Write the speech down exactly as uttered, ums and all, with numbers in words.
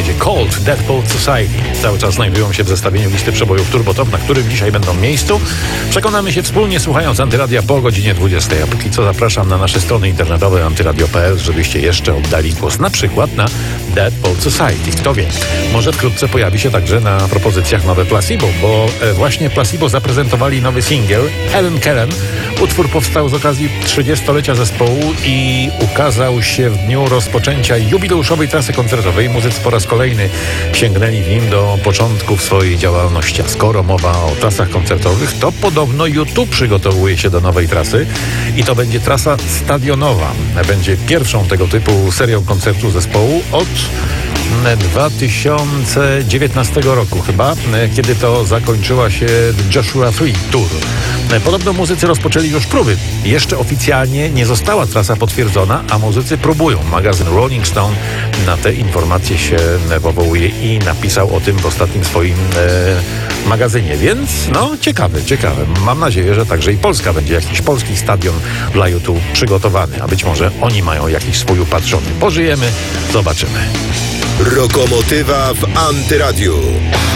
przyjedzie Cold Deadpool Society. Cały czas znajdują się w zestawieniu listy przebojów Turbo Top, na którym dzisiaj będą w miejscu. Przekonamy się wspólnie, słuchając Antyradia po godzinie dwudziestej. A póki co zapraszam na nasze strony internetowe antyradio kropka p l, żebyście jeszcze oddali głos na przykład na Deadpool Society. Kto wie, może wkrótce pojawi się także na propozycjach nowe Placebo, bo e, właśnie Placebo zaprezentowali nowy singiel Helen Kellen. Utwór powstał z okazji trzydziestolecia zespołu i ukazał się w dniu rozpoczęcia jubileuszowej trasy koncertowej. Muzycy po raz kolejny sięgnęli w nim do początków swojej działalności. A skoro mowa o trasach koncertowych, to podobno YouTube przygotowuje się do nowej trasy i to będzie trasa stadionowa. Będzie pierwszą tego typu serią koncertu zespołu od dwa tysiące dziewiętnastego roku chyba, kiedy to zakończyła się Joshua Tree Tour. Podobno muzycy rozpoczęli już próby. Jeszcze oficjalnie nie została trasa potwierdzona, a muzycy próbują. Magazyn Rolling Stone na te informacje się powołuje i napisał o tym w ostatnim swoim e, magazynie. Więc no ciekawe, ciekawe. Mam nadzieję, że także i Polska będzie jakiś polski stadion dla YouTube przygotowany, a być może oni mają jakiś swój upatrzony. Pożyjemy, zobaczymy. Rokomotywa w Antyradiu.